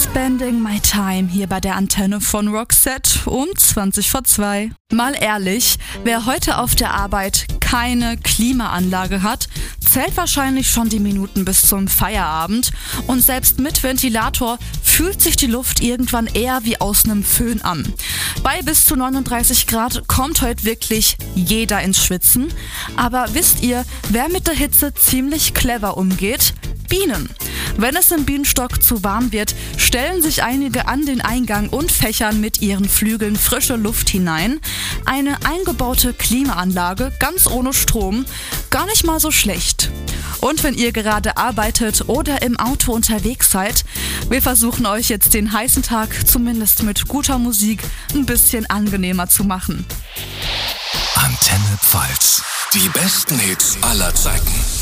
Spending my time hier bei der Antenne von Roxette um 20 vor 2. Mal ehrlich, wer heute auf der Arbeit keine Klimaanlage hat, zählt wahrscheinlich schon die Minuten bis zum Feierabend und selbst mit Ventilator fühlt sich die Luft irgendwann eher wie aus einem Föhn an. Bei bis zu 39 Grad kommt heute wirklich jeder ins Schwitzen. Aber wisst ihr, wer mit der Hitze ziemlich clever umgeht? Bienen. Wenn es im Bienenstock zu warm wird, stellen sich einige an den Eingang und fächern mit ihren Flügeln frische Luft hinein. Eine eingebaute Klimaanlage, ganz ohne Strom, gar nicht mal so schlecht. Und wenn ihr gerade arbeitet oder im Auto unterwegs seid, wir versuchen euch jetzt den heißen Tag zumindest mit guter Musik ein bisschen angenehmer zu machen. Antenne Pfalz. Die besten Hits aller Zeiten.